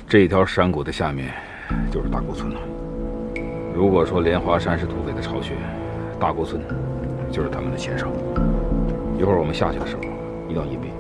这条山谷的下面就是大沟村了。如果说莲花山是土匪的巢穴，大沟村就是他们的前哨。一会儿我们下去的时候，一定要隐蔽。